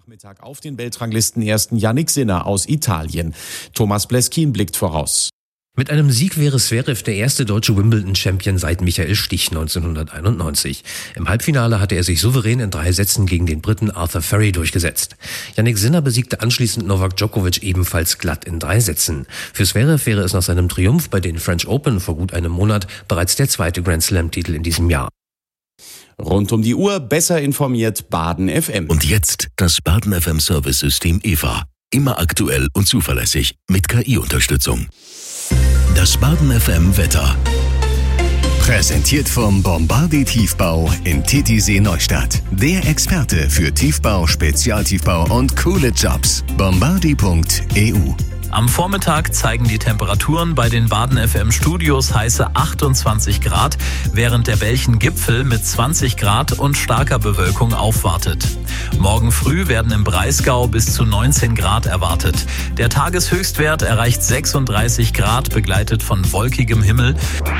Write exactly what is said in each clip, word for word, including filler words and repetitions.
Nachmittag auf den Weltranglistenersten Jannik Sinner aus Italien. Thomas Bleskin blickt voraus. Mit einem Sieg wäre Zverev der erste deutsche Wimbledon-Champion seit Michael Stich neunzehnhunderteinundneunzig. Im Halbfinale hatte er sich souverän in drei Sätzen gegen den Briten Arthur Furry durchgesetzt. Jannik Sinner besiegte anschließend Novak Djokovic ebenfalls glatt in drei Sätzen. Für Zverev wäre es nach seinem Triumph bei den French Open vor gut einem Monat bereits der zweite Grand Slam-Titel in diesem Jahr. Rund um die Uhr besser informiert Baden F M. Und jetzt das Baden F M Service-System E V A. Immer aktuell und zuverlässig mit K I-Unterstützung. Das Baden F M Wetter. Präsentiert vom Bombardier Tiefbau in Titisee Neustadt. Der Experte für Tiefbau, Spezialtiefbau und coole Jobs. bombardier punkt e u. Am Vormittag zeigen die Temperaturen bei den Baden F M Studios heiße achtundzwanzig Grad, während der Belchen Gipfel mit zwanzig Grad und starker Bewölkung aufwartet. Morgen früh werden im Breisgau bis zu neunzehn Grad erwartet. Der Tageshöchstwert erreicht sechsunddreißig Grad, begleitet von wolkigem Himmel.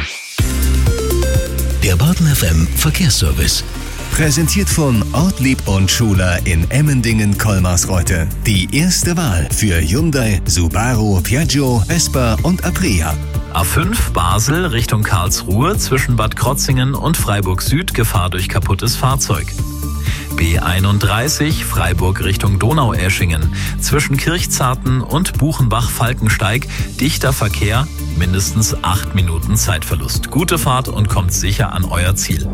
Der Baden F M Verkehrsservice. Präsentiert von Ortlieb und Schuler in Emmendingen-Kolmarsreute. Die erste Wahl für Hyundai, Subaru, Piaggio, Vespa und Aprilia. A fünf Basel Richtung Karlsruhe zwischen Bad Krotzingen und Freiburg Süd Gefahr durch kaputtes Fahrzeug. B einunddreißig Freiburg Richtung Donaueschingen zwischen Kirchzarten und Buchenbach-Falkensteig dichter Verkehr, mindestens acht Minuten Zeitverlust. Gute Fahrt und kommt sicher an euer Ziel.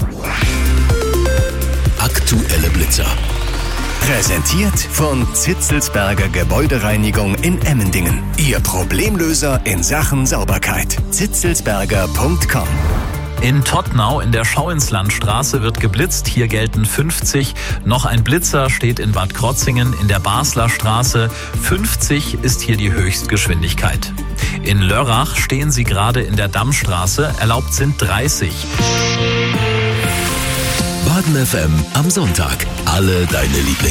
Aktuelle Blitzer. Präsentiert von Zitzelsberger Gebäudereinigung in Emmendingen. Ihr Problemlöser in Sachen Sauberkeit. zitzelsberger punkt com. In Tottnau in der Schauinslandstraße wird geblitzt. Hier gelten fünfzig. Noch ein Blitzer steht in Bad Krotzingen in der Basler Straße. fünfzig ist hier die Höchstgeschwindigkeit. In Lörrach stehen Sie gerade in der Dammstraße. Erlaubt sind dreißig. Baden F M am Sonntag. Alle deine Lieblings